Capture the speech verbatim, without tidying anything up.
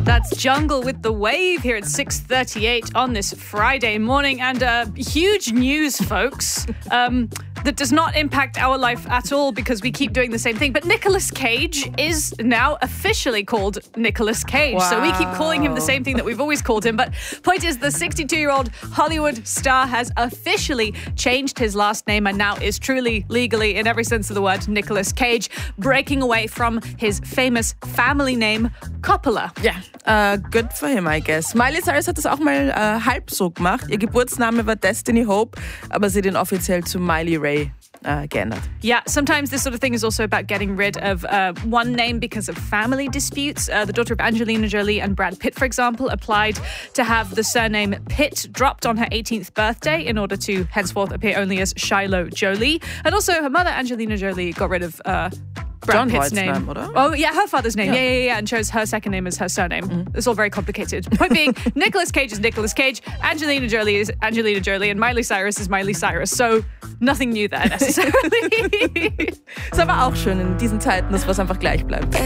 That's Jungle with The Wave here at six thirty-eight on this Friday morning. And uh, huge news, folks, um, that does not impact our life at all because we keep doing the same thing. But Nicolas Cage is now officially called Nicolas Cage. Wow. So we keep calling him the same thing that we've always called him. But point is, the sixty-two-year-old Hollywood star has officially changed his last name and now is truly, legally, in every sense of the word, Nicolas Cage, breaking away from his famous family name, Coppola. Ja, uh, good for him, I guess. Miley Cyrus hat das auch mal uh, halb so gemacht. Ihr Geburtsname war Destiny Hope, aber sie hat ihn offiziell zu Miley Ray uh, geändert. Yeah, sometimes this sort of thing is also about getting rid of uh, one name because of family disputes. Uh, the daughter of Angelina Jolie and Brad Pitt, for example, applied to have the surname Pitt dropped on her eighteenth birthday in order to henceforth appear only as Shiloh Jolie. And also her mother, Angelina Jolie, got rid of Uh, Brad John Pitt's Voight's name. name, oder? Oh, yeah, her father's name. Yeah. Yeah, yeah, yeah, and chose her second name as her surname. Mm. It's all very complicated. Point being, Nicolas Cage is Nicolas Cage, Angelina Jolie is Angelina Jolie, and Miley Cyrus is Miley Cyrus. So, nothing new there necessarily. Ist aber auch schön in diesen Zeiten, dass was einfach gleich bleibt.